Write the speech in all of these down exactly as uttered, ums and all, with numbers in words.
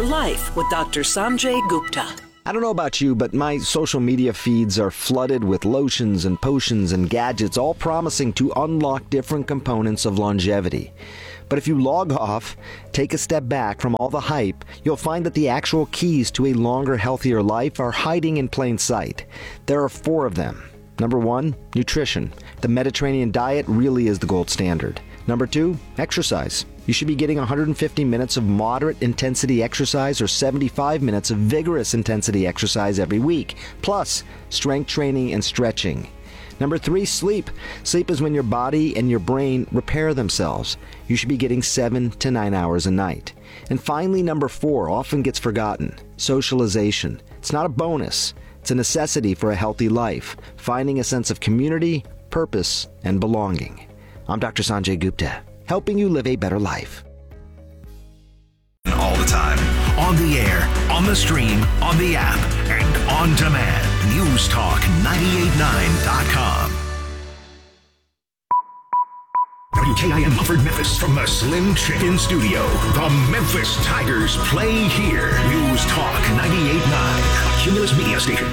Life with Doctor Sanjay Gupta. I don't know about you, but my social media feeds are flooded with lotions and potions and gadgets, all promising to unlock different components of longevity. But if you log off, take a step back from all the hype, you'll find that the actual keys to a longer, healthier life are hiding in plain sight. There are four of them. Number one, nutrition. The Mediterranean diet really is the gold standard. Number two, exercise. You should be getting one hundred fifty minutes of moderate intensity exercise or seventy-five minutes of vigorous intensity exercise every week, plus strength training and stretching. Number three, sleep. Sleep is when your body and your brain repair themselves. You should be getting seven to nine hours a night. And finally, number four, often gets forgotten, socialization. It's not a bonus. It's a necessity for a healthy life, finding a sense of community, purpose, and belonging. I'm Doctor Sanjay Gupta, helping you live a better life. All the time, on the air, on the stream, on the app, and on demand. News Talk ninety-eight nine dot com. W K I M Mufford, Memphis, from the Slim Chicken Studio. The Memphis Tigers play here. News Talk ninety-eight point nine, a Cumulus Media station.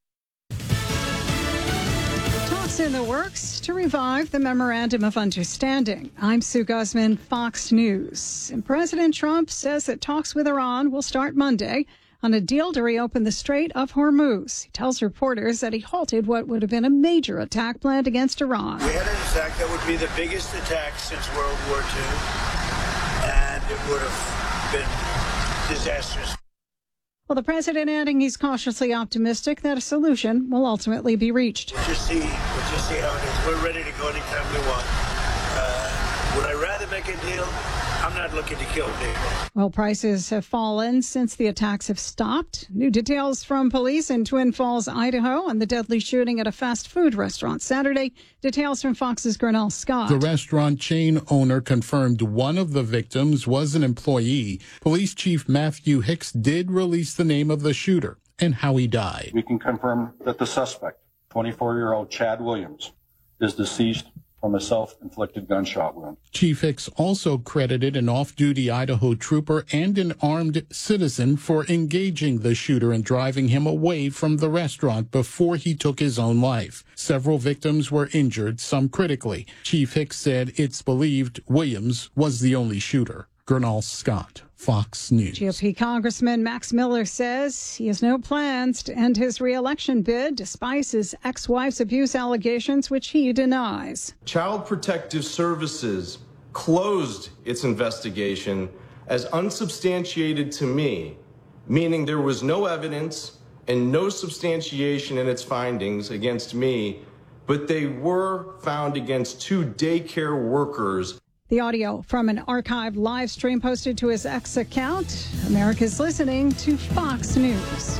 In the works to revive the Memorandum of Understanding. I'm Sue Guzman, Fox News. And President Trump says that talks with Iran will start Monday on a deal to reopen the Strait of Hormuz. He tells reporters that he halted what would have been a major attack planned against Iran. We had an attack that would be the biggest attack since World War Two, and it would have been disastrous. Well, the president adding he's cautiously optimistic that a solution will ultimately be reached. We'll just see, we'll just see how it is. We're ready to go anytime we want. Uh, would I rather make a deal? I'm not looking to kill people. Well, prices have fallen since the attacks have stopped. New details from police in Twin Falls, Idaho, on the deadly shooting at a fast food restaurant Saturday. Details from Fox's Gernal Scott. The restaurant chain owner confirmed one of the victims was an employee. Police Chief Matthew Hicks did release the name of the shooter and how he died. We can confirm that the suspect, twenty-four-year-old Chad Williams, is deceased from a self-inflicted gunshot wound. Chief Hicks also credited an off-duty Idaho trooper and an armed citizen for engaging the shooter and driving him away from the restaurant before he took his own life. Several victims were injured, some critically. Chief Hicks said it's believed Williams was the only shooter. Gernal Scott, Fox News. G O P Congressman Max Miller says he has no plans to end his re-election bid despite his ex-wife's abuse allegations, which he denies. Child Protective Services closed its investigation as unsubstantiated to me, meaning there was no evidence and no substantiation in its findings against me, but they were found against two daycare workers. The audio from an archived live stream posted to his X account. America's listening to Fox News.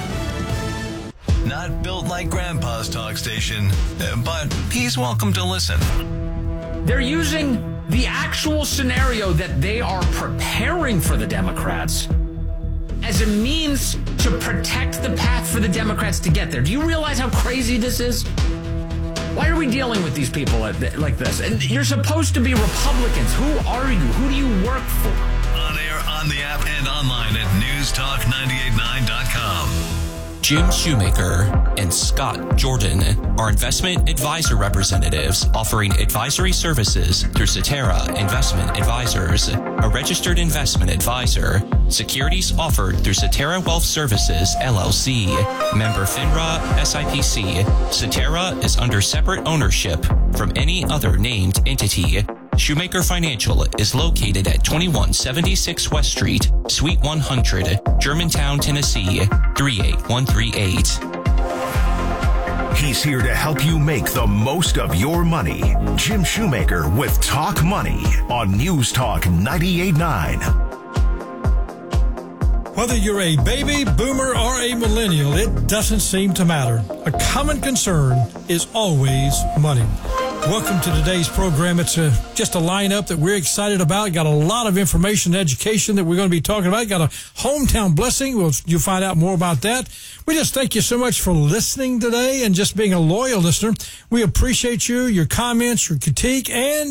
Not built like Grandpa's talk station, but he's welcome to listen. They're using the actual scenario that they are preparing for the Democrats as a means to protect the path for the Democrats to get there. Do you realize how crazy this is? Why are we dealing with these people like this? And you're supposed to be Republicans. Who are you? Who do you work for? On air, on the app, and online at news talk ninety-eight nine dot com. Jim Shoemaker and Scott Jordan are investment advisor representatives offering advisory services through Cetera Investment Advisors, a registered investment advisor. Securities offered through Cetera Wealth Services, L L C. Member FINRA, S I P C. Cetera is under separate ownership from any other named entity. Shoemaker Financial is located at twenty-one seventy-six West Street, Suite one hundred, Germantown, Tennessee, three eight one three eight. He's here to help you make the most of your money. Jim Shoemaker with Talk Money on News Talk ninety-eight point nine. Whether you're a baby, boomer, or a millennial, it doesn't seem to matter. A common concern is always money. Welcome to today's program. It's a, just a lineup that we're excited about. Got a lot of information and education that we're going to be talking about. Got a hometown blessing. We'll, you'll find out more about that. We just thank you so much for listening today and just being a loyal listener. We appreciate you, your comments, your critique, and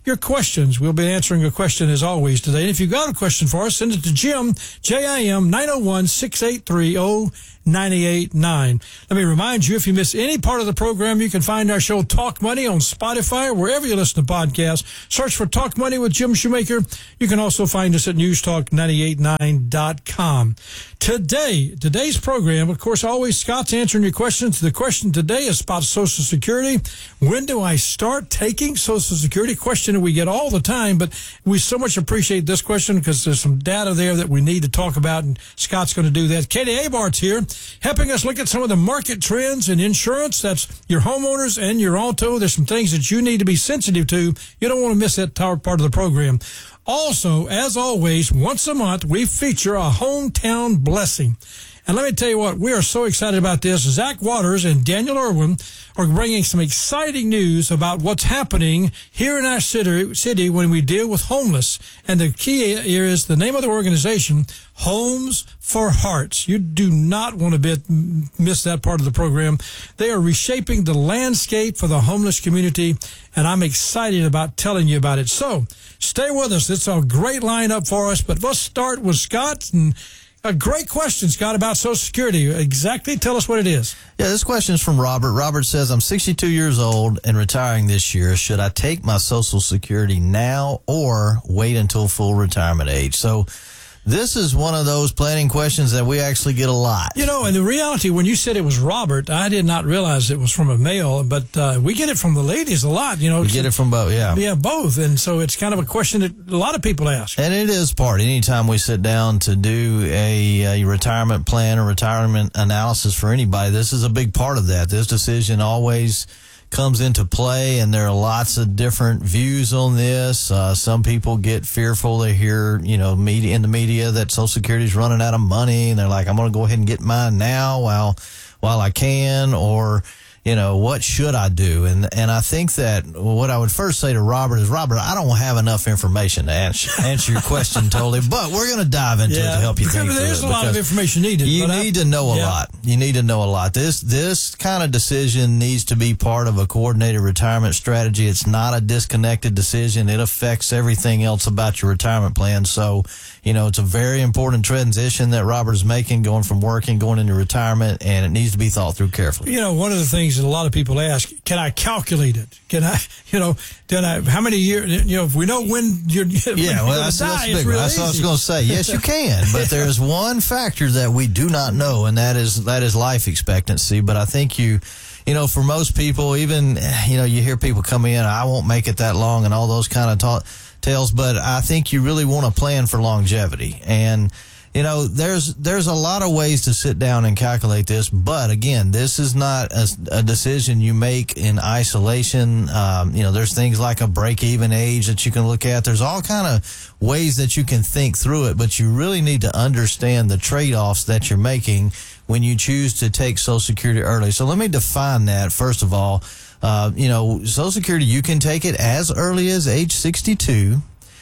your questions. We'll be answering a question as always today. And if you've got a question for us, send it to Jim, J I M, nine oh one, six eight three, oh nine eight nine. Let me remind you, if you miss any part of the program, you can find our show Talk Money on Spotify or wherever you listen to podcasts. Search for Talk Money with Jim Shoemaker. You can also find us at news talk nine eight nine dot com. Today, today's program, of course, always Scott's answering your questions. The question today is about Social Security. When do I start taking Social Security? Question that we get all the time, but we so much appreciate this question because there's some data there that we need to talk about, and Scott's going to do that. Katie Abart's here, helping us look at some of the market trends in insurance. That's your homeowners and your auto. There's some things that you need to be sensitive to. You don't want to miss that part of the program. Also, as always, once a month, we feature a hometown blessing. And let me tell you what, we are so excited about this. Zach Waters and Daniel Irwin are bringing some exciting news about what's happening here in our city, city when we deal with homeless. And the key here is the name of the organization, Homes for Hearts. You do not want to bit, miss that part of the program. They are reshaping the landscape for the homeless community, and I'm excited about telling you about it. So stay with us. It's a great lineup for us, but let's start with Scott. And a great question, Scott, about Social Security. Exactly. Tell us what it is. Yeah, this question is from Robert. Robert says, I'm sixty-two years old and retiring this year. Should I take my Social Security now or wait until full retirement age? So this is one of those planning questions that we actually get a lot. You know, and the reality, when you said it was Robert, I did not realize it was from a male, but uh, we get it from the ladies a lot, you know. We get it from both, yeah. Yeah, both. And so it's kind of a question that a lot of people ask. And it is part. Anytime we sit down to do a, a retirement plan or retirement analysis for anybody, this is a big part of that. This decision always comes into play, and there are lots of different views on this. Uh, some people get fearful. They hear, you know, media in the media that Social Security is running out of money, and they're like, I'm going to go ahead and get mine now while, while I can, or, you know, what should I do? And, and I think that what I would first say to Robert is, Robert, I don't have enough information to answer, answer your question totally, but we're going to dive into yeah, it to help you think through it. There's a lot of information needed. You need I, to know a yeah. lot. You need to know a lot. This, this kind of decision needs to be part of a coordinated retirement strategy. It's not a disconnected decision. It affects everything else about your retirement plan. So, you know, it's a very important transition that Robert is making, going from working, going into retirement, and it needs to be thought through carefully. You know, one of the things that a lot of people ask, can I calculate it? Can I, you know, can I, how many years, you know, if we know when you're, yeah, when well, you're that's, die, that's, it's big real that's easy. what I was going to say. Yes, you can, but there's one factor that we do not know, and that is, that is life expectancy. But I think you, you know, for most people, even, you know, you hear people come in, I won't make it that long and all those kind of talk. Tales, but I think you really want to plan for longevity. And, you know, there's there's a lot of ways to sit down and calculate this, but again, this is not a, a decision you make in isolation. Um, you know, there's things like a break-even age that you can look at. There's all kind of ways that you can think through it, but you really need to understand the trade-offs that you're making when you choose to take Social Security early. So let me define that, first of all. Uh, you know, Social Security, you can take it as early as age sixty-two.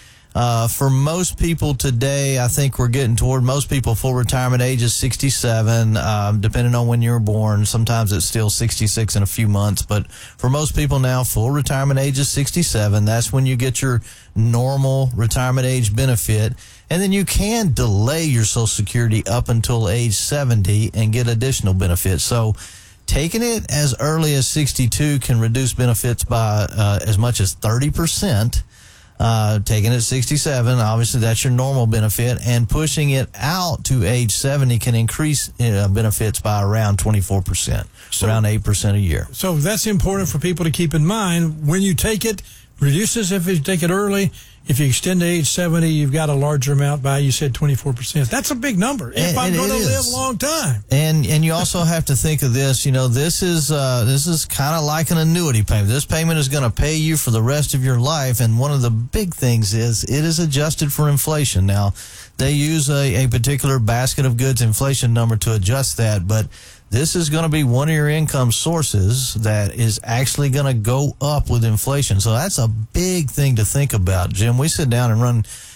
Uh, for most people today, I think we're getting toward most people full retirement age is sixty-seven, um, depending on when you were born. Sometimes it's still sixty-six in a few months, but for most people now, full retirement age is sixty-seven. That's when you get your normal retirement age benefit. And then you can delay your Social Security up until age seventy and get additional benefits. So taking it as early as sixty-two can reduce benefits by uh, as much as thirty percent. Uh, taking it at sixty-seven, obviously that's your normal benefit, and pushing it out to age seventy can increase uh, benefits by around twenty-four percent, so, around eight percent a year. So that's important for people to keep in mind. When you take it, reduces if you take it early. If you extend to age seventy, you've got a larger amount by, you said twenty-four percent. That's a big number. If and, I'm and going to live is. a long time. And and you also have to think of this, you know, this is uh, this is kind of like an annuity payment. This payment is going to pay you for the rest of your life. And one of the big things is it is adjusted for inflation. Now, they use a, a particular basket of goods inflation number to adjust that, but this is going to be one of your income sources that is actually going to go up with inflation. So that's a big thing to think about, Jim. We sit down and run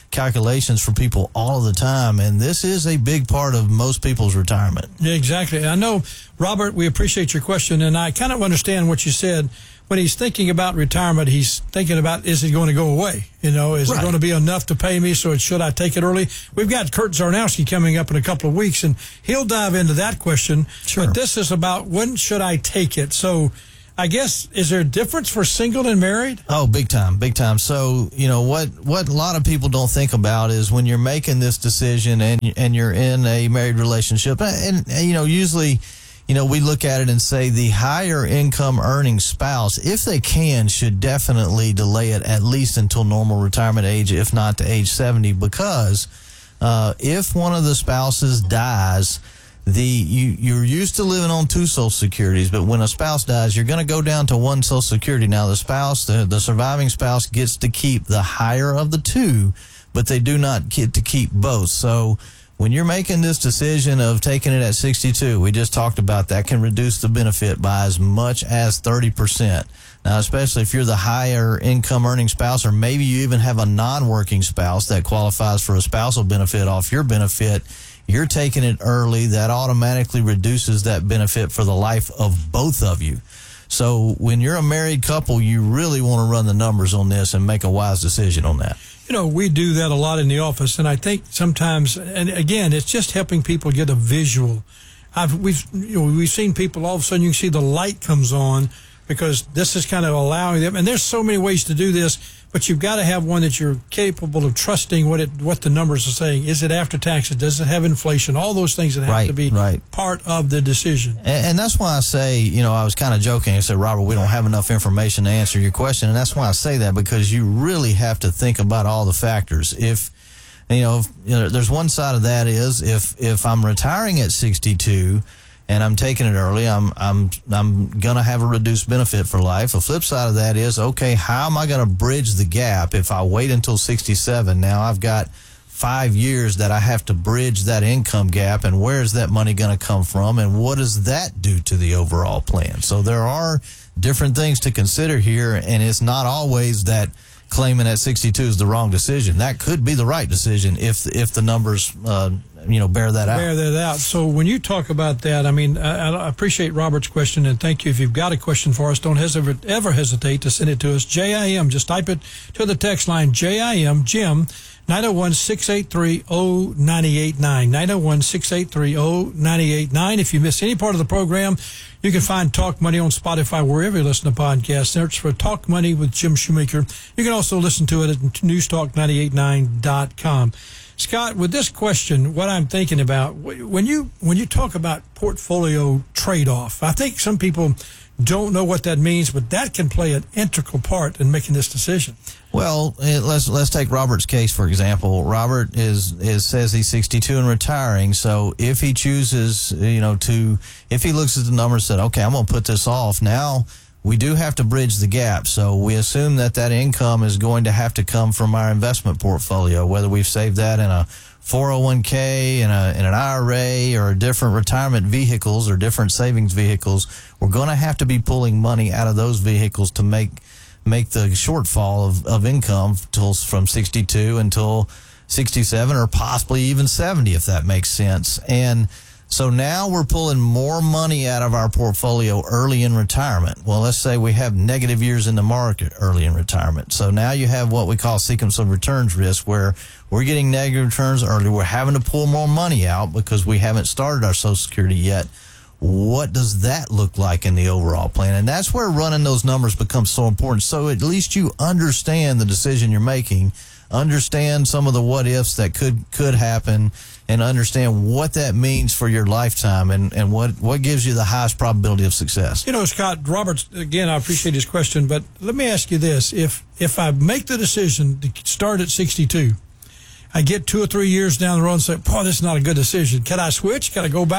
calculations for people all of the time, and this is a big part of most people's retirement. Yeah, exactly. I know, Robert, we appreciate your question, and I kind of understand what you said. When he's thinking about retirement, he's thinking about, is it going to go away? You know, is right. it going to be enough to pay me? So should I take it early? We've got Kurt Zarnowski coming up in a couple of weeks, and he'll dive into that question. Sure. But this is about, when should I take it? So I guess, is there a difference for single and married? Oh, big time, big time. So, you know, what, what a lot of people don't think about is when you're making this decision and, and you're in a married relationship, and, and you know, usually, you know, we look at it and say the higher income earning spouse, if they can, should definitely delay it at least until normal retirement age, if not to age seventy, because uh, if one of the spouses dies, the you, you're used to living on two Social Securities, but when a spouse dies, you're going to go down to one Social Security. Now, the spouse, the, the surviving spouse gets to keep the higher of the two, but they do not get to keep both. So when you're making this decision of taking it at sixty-two, we just talked about that can reduce the benefit by as much as thirty percent. Now, especially if you're the higher income earning spouse, or maybe you even have a non-working spouse that qualifies for a spousal benefit off your benefit, you're taking it early. That automatically reduces that benefit for the life of both of you. So when you're a married couple, you really want to run the numbers on this and make a wise decision on that. You know, we do that a lot in the office, and I think sometimes, and again, it's just helping people get a visual. I've we've you know we've seen people, all of a sudden you can see the light comes on, because this is kind of allowing them. And there's so many ways to do this, but you've got to have one that you're capable of trusting what it what the numbers are saying. Is it after taxes? Does it have inflation? All those things that have right, to be right. part of the decision. And, and that's why I say, you know, I was kind of joking. I said, Robert, we don't have enough information to answer your question. And that's why I say that, because you really have to think about all the factors. If, you know, if, you know there's one side of that is if, if I'm retiring at sixty-two, and I'm taking it early, I'm I'm I'm gonna have a reduced benefit for life. The flip side of that is, okay, how am I gonna bridge the gap if I wait until sixty-seven? Now I've got five years that I have to bridge that income gap, and where is that money gonna come from, and what does that do to the overall plan? So there are different things to consider here, and it's not always that claiming at sixty-two is the wrong decision. That could be the right decision if if the numbers uh, you know bear that out. Bear that out. So when you talk about that, I mean, I, I appreciate Robert's question, and thank you. If you've got a question for us, don't hesitate, ever hesitate to send it to us. J I M, just type it to the text line, J I M, Jim, nine oh one, six eight three, oh nine eight nine, nine oh one, six eight three, oh nine eight nine. If you miss any part of the program, you can find Talk Money on Spotify, wherever you listen to podcasts. Search for Talk Money with Jim Shoemaker. You can also listen to it at news talk nine eight nine dot com. Scott, with this question, what I'm thinking about, when you when you talk about portfolio trade-off, I think some people don't know what that means, but that can play an integral part in making this decision. Well, let's let's take Robert's case, for example. Robert is, is says he's sixty-two and retiring, so if he chooses, you know, to, if he looks at the numbers and said, okay, I'm going to put this off, now we do have to bridge the gap. So we assume that that income is going to have to come from our investment portfolio, whether we've saved that in a four oh one k, in, a, in an I R A, or different retirement vehicles or different savings vehicles. We're going to have to be pulling money out of those vehicles to make make the shortfall of, of income till from sixty-two until sixty-seven, or possibly even seventy, if that makes sense. And so now we're pulling more money out of our portfolio early in retirement. Well, let's say we have negative years in the market early in retirement. So now you have what we call sequence of returns risk, where we're getting negative returns early. We're having to pull more money out because we haven't started our Social Security yet. What does that look like in the overall plan? And that's where running those numbers becomes so important. So at least you understand the decision you're making, understand some of the what ifs that could could happen, and understand what that means for your lifetime, and, and what, what gives you the highest probability of success. You know, Scott, Roberts, again, I appreciate his question, but let me ask you this. If if I make the decision to start at sixty-two, I get two or three years down the road and say, boy, this is not a good decision. Can I switch? Can I go back?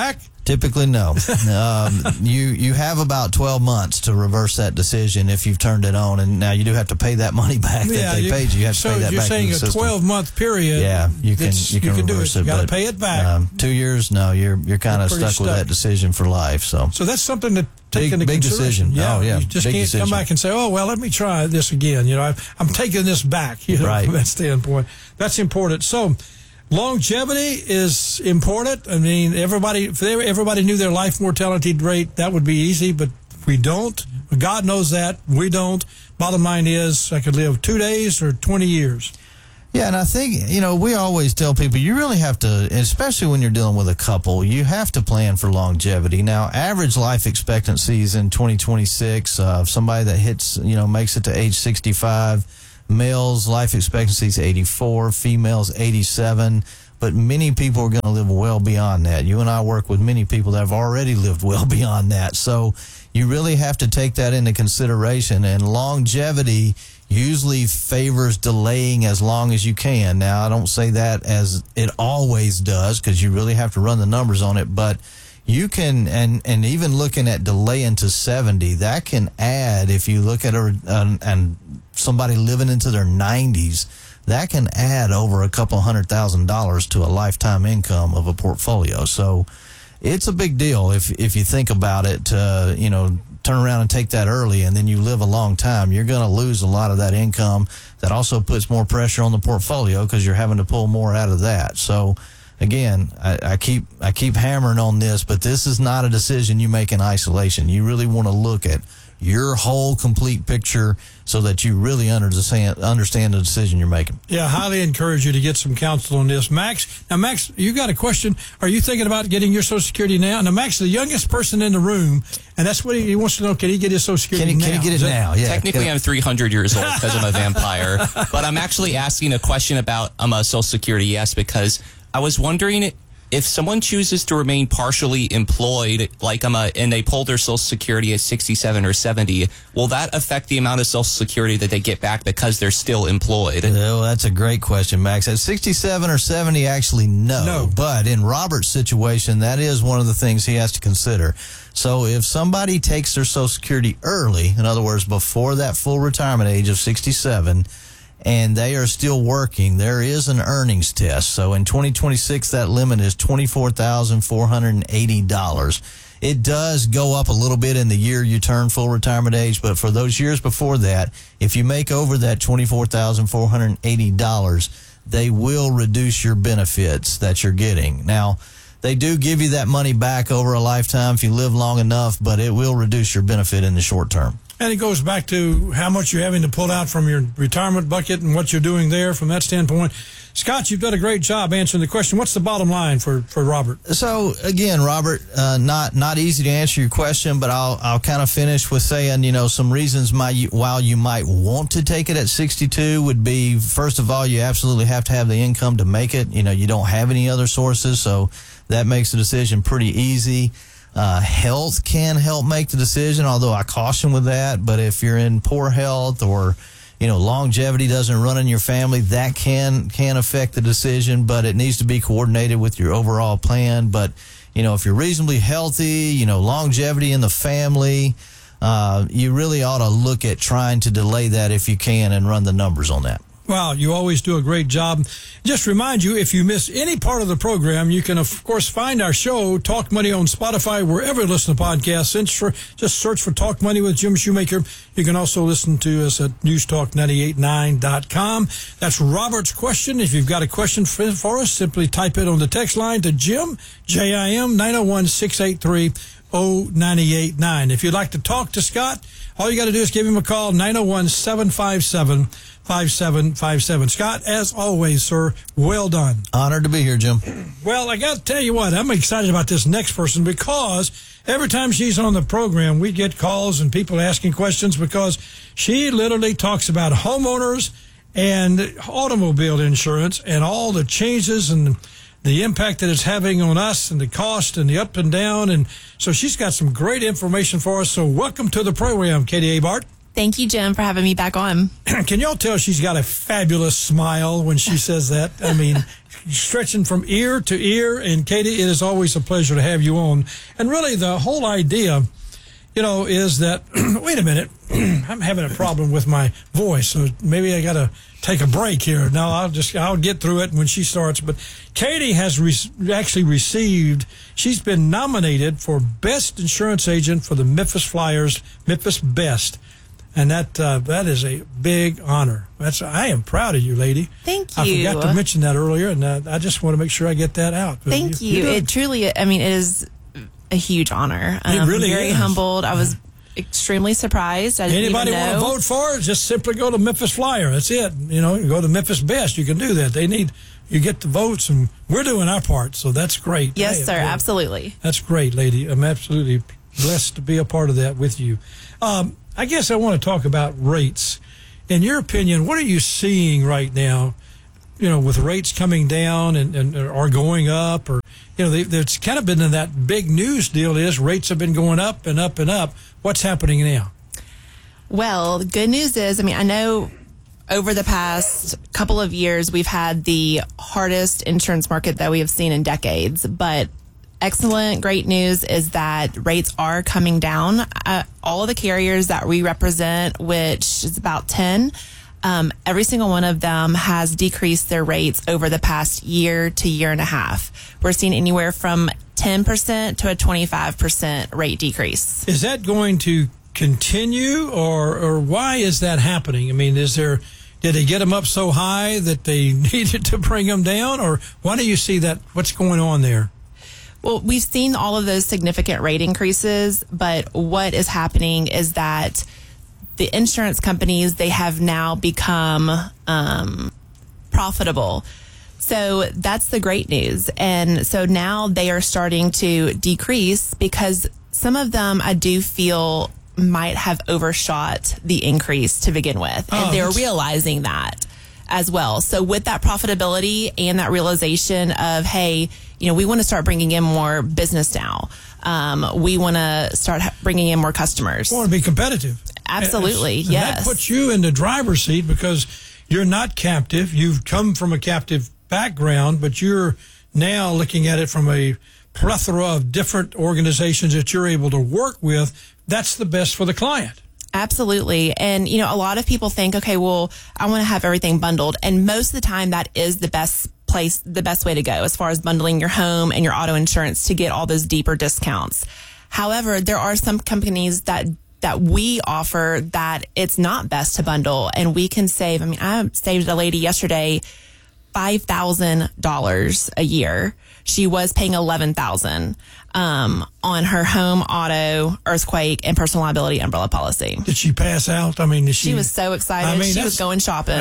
Typically, no. um, you you have about twelve months to reverse that decision if you've turned it on, and now you do have to pay that money back yeah, that they you, paid you. You have to so pay that you're back to saying the a system. twelve month period. Yeah, you can you can, you can reverse do it. it. You got to but, pay it back. Um, two years, no, you're you're kind of You're stuck, stuck with that decision for life. So so that's something to take big, into big consideration. decision. Yeah, oh yeah, you just big can't decision. come back and say, oh well, let me try this again. You know, I, I'm taking this back. You know, right. from that standpoint, that's important. So. Longevity is important. I mean, everybody, if they, everybody knew their life mortality rate, that would be easy, but we don't. God knows that. We don't. Bottom line is, I could live two days or twenty years. Yeah, and I think, you know, we always tell people you really have to, especially when you're dealing with a couple, you have to plan for longevity. Now, average life expectancies in twenty twenty-six, uh, somebody that hits, you know, makes it to age sixty-five, males, life expectancy is eighty-four, females, eighty-seven, but many people are going to live well beyond that. You and I work with many people that have already lived well beyond that. So you really have to take that into consideration, and longevity usually favors delaying as long as you can. Now, I don't say that as it always does, because you really have to run the numbers on it, but you can, and, and even looking at delaying to seventy, that can add, if you look at a, an, and somebody living into their nineties, that can add over a couple hundred thousand dollars to a lifetime income of a portfolio. So it's a big deal if if you think about it. Uh, you know, turn around and take that early, and then you live a long time. You're going to lose a lot of that income. That also puts more pressure on the portfolio because you're having to pull more out of that. So again, I, I keep I keep hammering on this, but this is not a decision you make in isolation. You really want to look at your whole complete picture so that you really understand understand the decision you're making. Yeah, highly encourage you to get some counsel on this. Max, now Max, you got a question. Are you thinking about getting your Social Security now? Now, Max is the youngest person in the room, and that's what he, he wants to know. Can he get his Social Security can he, now? Can he get it now? Yeah. Technically, I'm three hundred years old because I'm a vampire, but I'm actually asking a question about um, a Social Security, yes, because I was wondering if someone chooses to remain partially employed, like I'm a, and they pull their Social Security at sixty-seven or seventy, will that affect the amount of Social Security that they get back because they're still employed? Oh, that's a great question, Max. At sixty-seven or seventy, actually, no. No. But in Robert's situation, that is one of the things he has to consider. So if somebody takes their Social Security early, in other words, before that full retirement age of sixty-seven, and they are still working, there is an earnings test. So in twenty twenty-six, that limit is twenty-four thousand four hundred eighty dollars. It does go up a little bit in the year you turn full retirement age, but for those years before that, if you make over that twenty-four thousand four hundred eighty dollars, they will reduce your benefits that you're getting. Now, they do give you that money back over a lifetime if you live long enough, but it will reduce your benefit in the short term. And it goes back to how much you're having to pull out from your retirement bucket and what you're doing there from that standpoint. Scott, you've done a great job answering the question. What's the bottom line for, for Robert? So, again, Robert, uh, not not easy to answer your question, but I'll I'll kind of finish with saying, you know, some reasons my, while you might want to take it at sixty-two would be, first of all, you absolutely have to have the income to make it. You know, you don't have any other sources, so that makes the decision pretty easy. Uh, health can help make the decision, although I caution with that. But if you're in poor health or, you know, longevity doesn't run in your family, that can can affect the decision, but it needs to be coordinated with your overall plan. But, you know, if you're reasonably healthy, you know, longevity in the family, uh, you really ought to look at trying to delay that if you can and run the numbers on that. Wow, you always do a great job. Just remind you, if you miss any part of the program, you can, of course, find our show, Talk Money, on Spotify, wherever you listen to podcasts. Just search for Talk Money with Jim Shoemaker. You can also listen to us at news talk nine eight nine dot com. That's Robert's question. If you've got a question for, for us, simply type it on the text line to Jim, J I M, nine oh one, six eight three, oh nine eight nine. If you'd like to talk to Scott, all you got to do is give him a call, nine oh one, seven five seven, five seven five seven. Scott, as always, sir, well done. Honored to be here, Jim. Well, I got to tell you what, I'm excited about this next person because every time she's on the program, we get calls and people asking questions because she literally talks about homeowners and automobile insurance and all the changes and the impact that it's having on us and the cost and the up and down. And so she's got some great information for us. So welcome to the program, Katie Abart. Thank you, Jim, for having me back on. Can y'all tell she's got a fabulous smile when she says that? I mean, stretching from ear to ear. And Katie, it is always a pleasure to have you on. And really, the whole idea, you know, is that, wait a minute, I'm having a problem with my voice, so maybe I got to take a break here. No, I'll just, I'll get through it when she starts. But Katie has re- actually received, she's been nominated for Best Insurance Agent for the Memphis Flyers, Memphis Best. And that uh, that is a big honor. That's I am proud of you, lady. Thank you. I forgot to mention that earlier, and uh, I just want to make sure I get that out. But Thank you. you. It truly, I mean, it is a huge honor. It um, really very is. humbled. I was extremely surprised. I didn't Anybody even know. want to vote for it? Just simply go to Memphis Flyer. That's it. You know, you go to Memphis Best. You can do that. They need you get the votes, and we're doing our part. So that's great. Yes, Hey, sir. yeah. Absolutely. That's great, lady. I'm absolutely blessed to be a part of that with you. Um, I guess I want to talk about rates. In your opinion, what are you seeing right now, you know, with rates coming down and, and are going up? Or, you know, they, it's kind of been in that big news deal is rates have been going up and up and up. What's happening now? Well, the good news is, I mean, I know over the past couple of years, we've had the hardest insurance market that we have seen in decades, but excellent, great news is that rates are coming down. Uh, all of the carriers that we represent, which is about ten, um, every single one of them has decreased their rates over the past year to year and a half. We're seeing anywhere from ten percent to a twenty-five percent rate decrease. Is that going to continue, or or why is that happening? I mean, is there, did they get them up so high that they needed to bring them down, or why do you see that? What's going on there? Well, we've seen all of those significant rate increases, but what is happening is that the insurance companies, they have now become um, profitable. So that's the great news. And so now they are starting to decrease because some of them I do feel might have overshot the increase to begin with. And Oh, they're that's- realizing that as well. So with that profitability and that realization of, hey, you know, we want to start bringing in more business now. Um, we want to start ha- bringing in more customers. Want to be competitive. Absolutely, And yes. that puts you in the driver's seat because you're not captive. You've come from a captive background, but you're now looking at it from a plethora of different organizations that you're able to work with. That's the best for the client. Absolutely. And, you know, a lot of people think, okay, well, I want to have everything bundled. And most of the time that is the best place, the best way to go as far as bundling your home and your auto insurance to get all those deeper discounts. However, there are some companies that that we offer that it's not best to bundle and we can save. I mean, I saved a lady yesterday five thousand dollars a year. She was paying eleven thousand dollars um, on her home, auto, earthquake, and personal liability umbrella policy. Did she pass out? I mean, did she, She was so excited. I mean, she that's- was going shopping.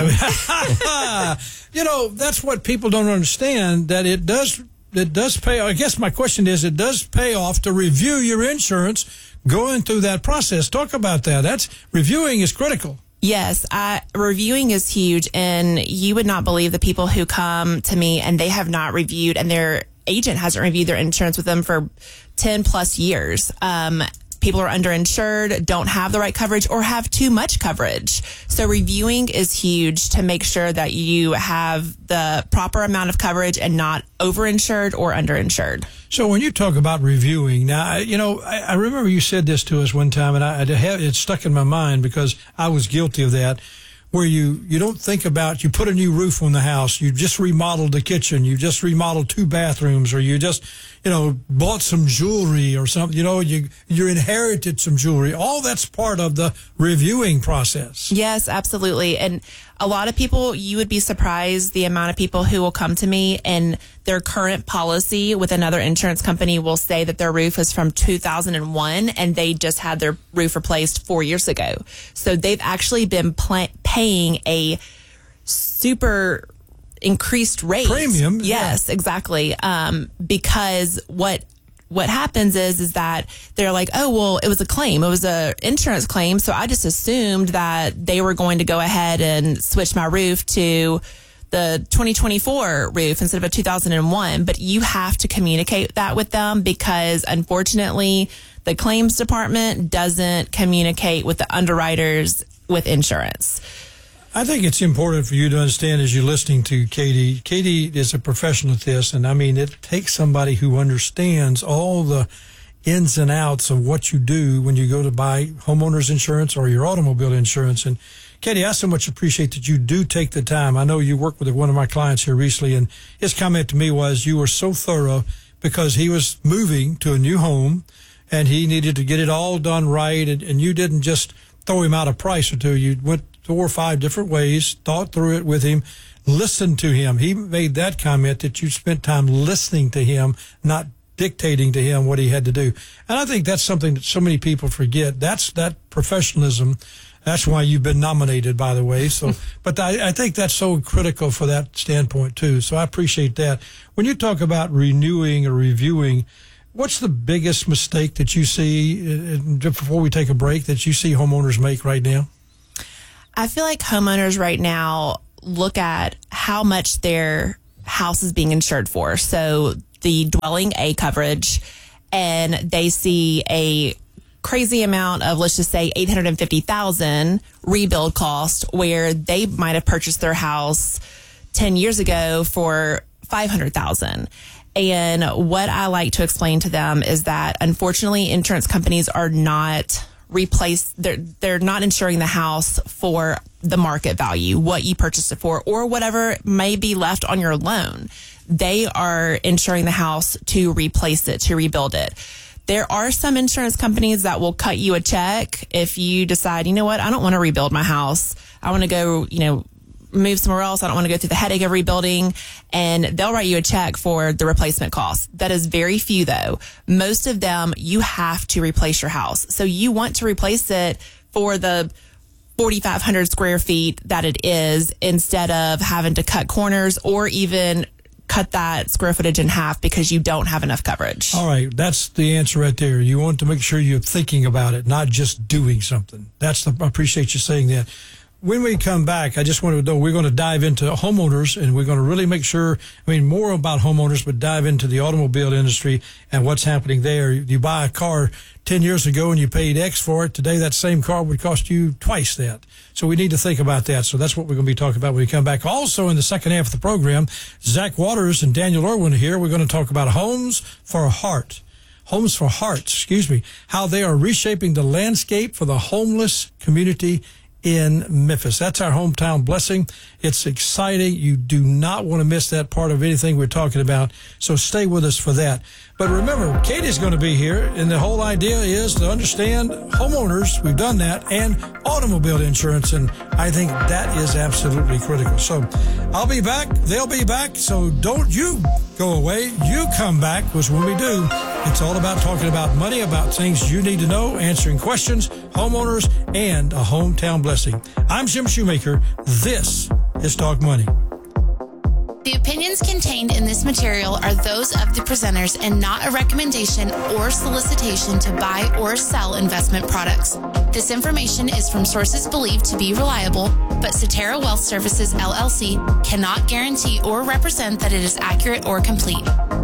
I mean, you know, that's what people don't understand, that it does it does pay. I guess my question is, it does pay off to review your insurance going through that process. Talk about that. That's reviewing is critical. Yes, I, reviewing is huge, and you would not believe the people who come to me and they have not reviewed, and their agent hasn't reviewed their insurance with them for ten plus years. Um, people are underinsured, don't have the right coverage, or have too much coverage. So reviewing is huge to make sure that you have the proper amount of coverage and not overinsured or underinsured. So when you talk about reviewing, now, I- you know, I, I remember you said this to us one time, and I, I have, it stuck in my mind because I was guilty of that, where you, you don't think about, you put a new roof on the house, you just remodeled the kitchen, you just remodeled two bathrooms, or you just, you know, bought some jewelry or something, you know, you, you inherited some jewelry. All that's part of the reviewing process. Yes, absolutely. And a lot of people, you would be surprised the amount of people who will come to me and their current policy with another insurance company will say that their roof is from two thousand one and they just had their roof replaced four years ago. So they've actually been pl- paying a super increased rate. Premium. Yes, exactly. Um, because what what happens is is that they're like, oh, well, it was a claim. It was a insurance claim. So I just assumed that they were going to go ahead and switch my roof to the twenty twenty-four roof instead of a two thousand one. But you have to communicate that with them because, unfortunately, the claims department doesn't communicate with the underwriters with insurance. I think it's important for you to understand as you're listening to Katie. Katie is a professional at this, and I mean, it takes somebody who understands all the ins and outs of what you do when you go to buy homeowners insurance or your automobile insurance. And Katie, I so much appreciate that you do take the time. I know you worked with one of my clients here recently, and his comment to me was you were so thorough because he was moving to a new home and he needed to get it all done right. And, and you didn't just throw him out a price or two. You went four or five different ways, thought through it with him, listened to him. He made that comment that you spent time listening to him, not dictating to him what he had to do. And I think that's something that so many people forget. That's that professionalism. That's why you've been nominated, by the way. So, but I, I think that's so critical for that standpoint too. So I appreciate that. When you talk about renewing or reviewing, what's the biggest mistake that you see, uh, before we take a break, that you see homeowners make right now? I feel like homeowners right now look at how much their house is being insured for. So the dwelling A coverage, and they see a crazy amount of, let's just say, eight hundred fifty thousand dollars rebuild cost, where they might have purchased their house ten years ago for five hundred thousand dollars. And what I like to explain to them is that, unfortunately, insurance companies are not replace they're they're not insuring the house for the market value, what you purchased it for, or whatever may be left on your loan. They are insuring the house to replace it, to rebuild it. There are some insurance companies that will cut you a check if you decide, you know what, I don't want to rebuild my house. I want to go, you know, move somewhere else. I don't want to go through the headache of rebuilding, and they'll write you a check for the replacement cost. That is very few though. Most of them, you have to replace your house. So you want to replace it for the forty-five hundred square feet that it is, instead of having to cut corners or even cut that square footage in half because you don't have enough coverage. All right. That's the answer right there. You want to make sure you're thinking about it, not just doing something. That's the, I appreciate you saying that. When we come back, I just want to know, we're going to dive into homeowners, and we're going to really make sure, I mean, more about homeowners, but dive into the automobile industry and what's happening there. You buy a car ten years ago and you paid X for it. Today, that same car would cost you twice that. So we need to think about that. So that's what we're going to be talking about when we come back. Also, in the second half of the program, Zach Waters and Daniel Irwin are here. We're going to talk about Homes for Heart. Homes for Hearts, excuse me, how they are reshaping the landscape for the homeless community in Memphis. That's our hometown blessing. It's exciting. You do not want to miss that part of anything we're talking about. So stay with us for that. But remember, Katie's going to be here, and the whole idea is to understand homeowners. We've done that, and automobile insurance, and I think that is absolutely critical. So I'll be back. They'll be back. So don't you go away. You come back, because when we do, it's all about talking about money, about things you need to know, answering questions, homeowners, and a hometown blessing. I'm Jim Shoemaker. This is Talk Money. The opinions contained in this material are those of the presenters and not a recommendation or solicitation to buy or sell investment products. This information is from sources believed to be reliable, but Cetera Wealth Services, L L C cannot guarantee or represent that it is accurate or complete.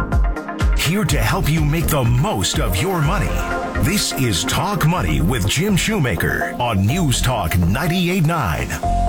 Here to help you make the most of your money. This is Talk Money with Jim Shoemaker on News Talk ninety-eight point nine.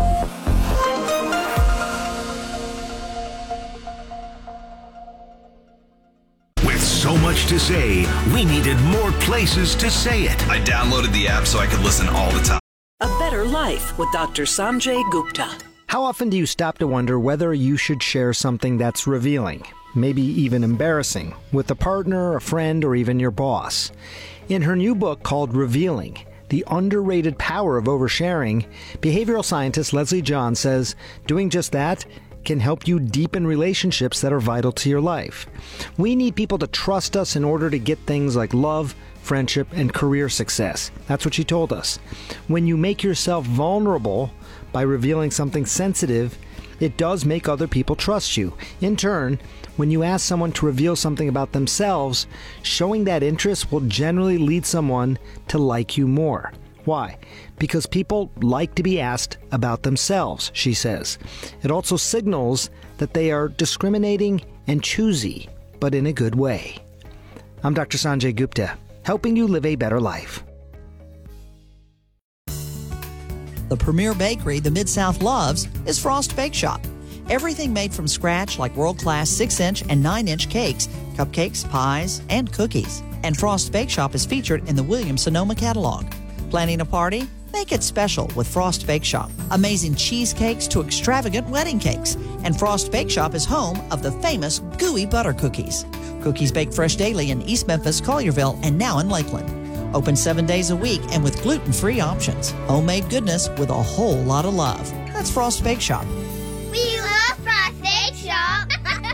So much to say, we needed more places to say it. I downloaded the app so I could listen all the time. A Better Life with Doctor Sanjay Gupta. How often do you stop to wonder whether you should share something that's revealing, maybe even embarrassing, with a partner, a friend, or even your boss? In her new book called Revealing, The Underrated Power of Oversharing, behavioral scientist Leslie John says doing just that can help you deepen relationships that are vital to your life. We need people to trust us in order to get things like love, friendship, and career success. That's what she told us. When you make yourself vulnerable by revealing something sensitive, it does make other people trust you. In turn, when you ask someone to reveal something about themselves, showing that interest will generally lead someone to like you more. Why? Because people like to be asked about themselves, she says. It also signals that they are discriminating and choosy, but in a good way. I'm Doctor Sanjay Gupta, helping you live a better life. The premier bakery the Mid-South loves is Frost Bake Shop. Everything made from scratch like world-class six-inch and nine-inch cakes, cupcakes, pies, and cookies. And Frost Bake Shop is featured in the Williams-Sonoma catalog. Planning a party? Make it special with Frost Bake Shop. Amazing cheesecakes to extravagant wedding cakes. And Frost Bake Shop is home of the famous gooey butter cookies. Cookies baked fresh daily in East Memphis, Collierville, and now in Lakeland. Open seven days a week and with gluten-free options. Homemade goodness with a whole lot of love. That's Frost Bake Shop. We love Frost Bake Shop.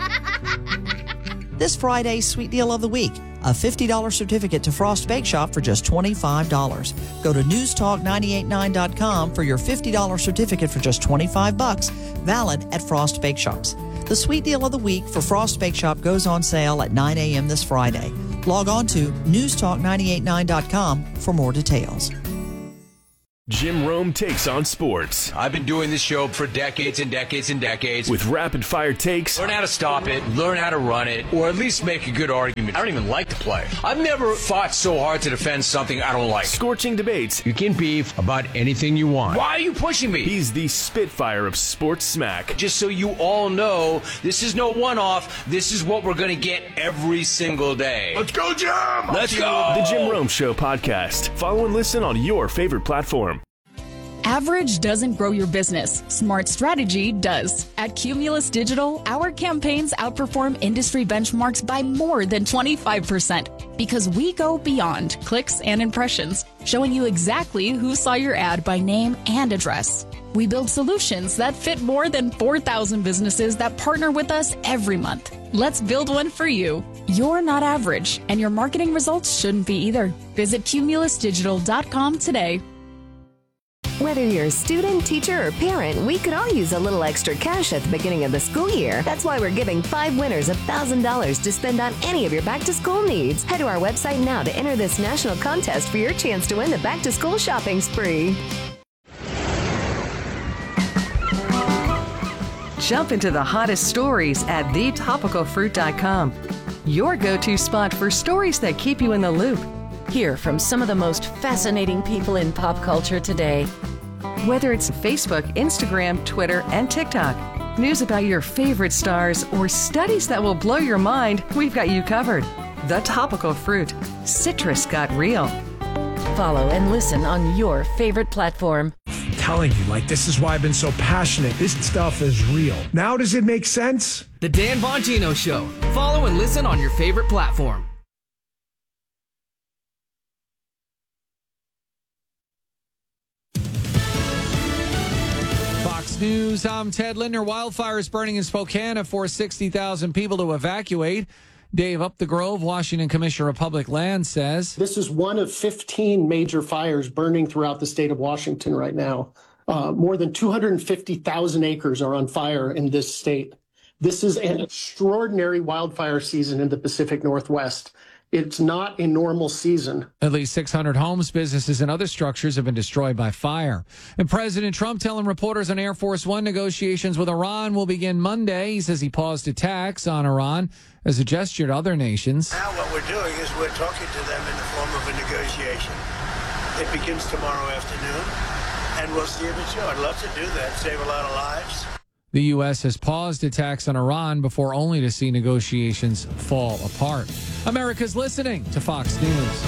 This Friday's Sweet Deal of the Week. A fifty dollars certificate to Frost Bake Shop for just twenty-five dollars. Go to news talk nine eight nine dot com for your fifty dollars certificate for just twenty-five bucks, valid at Frost Bake Shops. The Sweet Deal of the Week for Frost Bake Shop goes on sale at nine a.m. this Friday. Log on to news talk nine eight nine dot com for more details. Jim Rome takes on sports. I've been doing this show for decades and decades and decades. With rapid-fire takes. Learn how to stop it, learn how to run it, or at least make a good argument. I don't even like to play. I've never fought so hard to defend something I don't like. Scorching debates. You can beef about anything you want. Why are you pushing me? He's the Spitfire of sports smack. Just so you all know, this is no one-off. This is what we're going to get every single day. Let's go, Jim! Let's go! The Jim Rome Show podcast. Follow and listen on your favorite platform. Average doesn't grow your business. Smart strategy does. At Cumulus Digital, our campaigns outperform industry benchmarks by more than twenty-five percent because we go beyond clicks and impressions, showing you exactly who saw your ad by name and address. We build solutions that fit more than four thousand businesses that partner with us every month. Let's build one for you. You're not average, and your marketing results shouldn't be either. Visit cumulus digital dot com today. Whether you're a student, teacher, or parent, we could all use a little extra cash at the beginning of the school year. That's why we're giving five winners one thousand dollars to spend on any of your back-to-school needs. Head to our website now to enter this national contest for your chance to win the back-to-school shopping spree. Jump into the hottest stories at the topical fruit dot com. Your go-to spot for stories that keep you in the loop. Hear from some of the most fascinating people in pop culture today. Whether it's Facebook, Instagram, Twitter, and TikTok, news about your favorite stars, or studies that will blow your mind, we've got you covered. The Topical Fruit. Citrus got real. Follow and listen on your favorite platform. Telling you, like, this is why I've been so passionate. This stuff is real. Now does it make sense? The Dan Bongino Show. Follow and listen on your favorite platform. News. I'm Ted Linder. Wildfires burning in Spokane have forced sixty thousand people to evacuate. Dave Upthegrove, Washington Commissioner of Public Lands, says this is one of fifteen major fires burning throughout the state of Washington right now. Uh, more than two hundred fifty thousand acres are on fire in this state. This is an extraordinary wildfire season in the Pacific Northwest. It's not a normal season. At least six hundred homes, businesses, and other structures have been destroyed by fire. And President Trump telling reporters on Air Force One negotiations with Iran will begin Monday. He says he paused attacks on Iran as a gesture to other nations. Now what we're doing is we're talking to them in the form of a negotiation. It begins tomorrow afternoon, and we'll see if it's short. I'd love to do that, save a lot of lives. The U S has paused attacks on Iran before only to see negotiations fall apart. America's listening to Fox News.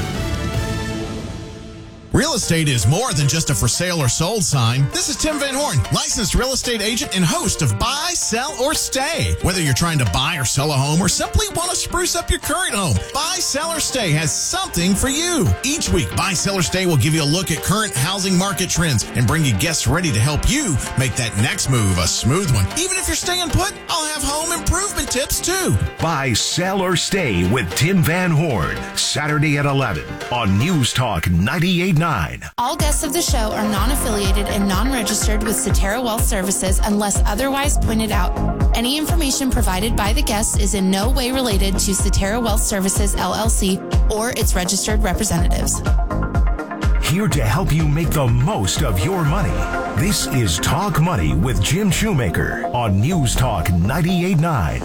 Real estate is more than just a for sale or sold sign. This is Tim Van Horn, licensed real estate agent and host of Buy, Sell, or Stay. Whether you're trying to buy or sell a home or simply want to spruce up your current home, Buy, Sell, or Stay has something for you. Each week, Buy, Sell, or Stay will give you a look at current housing market trends and bring you guests ready to help you make that next move a smooth one. Even if you're staying put, I'll have home improvement tips too. Buy, Sell, or Stay with Tim Van Horn, Saturday at eleven on News Talk ninety-eight point nine. All guests of the show are non-affiliated and non-registered with Cetera Wealth Services unless otherwise pointed out. Any information provided by the guests is in no way related to Cetera Wealth Services, L L C, or its registered representatives. here to help you make the most of your money. This is Talk Money with Jim Shoemaker on News Talk ninety-eight point nine.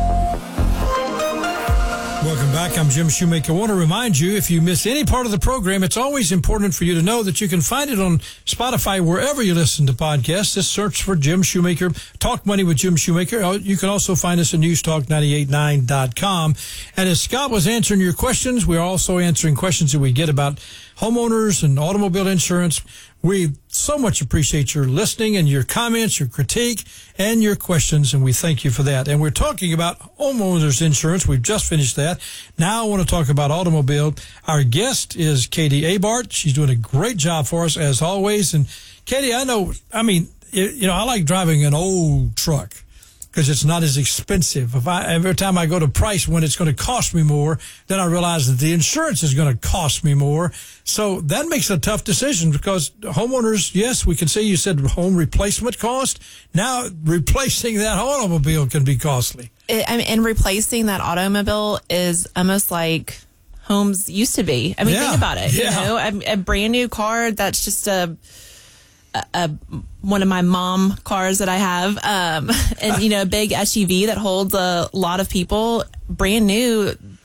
Welcome back. I'm Jim Shoemaker. I want to remind you, if you miss any part of the program, it's always important for you to know that you can find it on Spotify wherever you listen to podcasts. Just search for Jim Shoemaker, Talk Money with Jim Shoemaker. You can also find us at news talk ninety-eight point nine dot com. And as Scott was answering your questions, we're also answering questions that we get about homeowners and automobile insurance. We so much appreciate your listening and your comments, your critique, and your questions, and we thank you for that. And we're talking about homeowners insurance. We've just finished that. Now I want to talk about automobile. Our guest is Katie Abart. She's doing a great job for us, as always. And Katie, I know, I mean, you know, I like driving an old truck because it's not as expensive. If I, every time I go to price when it's going to cost me more, then I realize that the insurance is going to cost me more. So that makes a tough decision because homeowners, yes, we can say you said home replacement cost. Now replacing that automobile can be costly. It, I mean, and replacing that automobile is almost like homes used to be. I mean, Yeah, think about it. yeah. You know, a, a brand new car that's just a, a, a one of my mom cars that I have, um, and you know, a big S U V that holds a lot of people, brand new.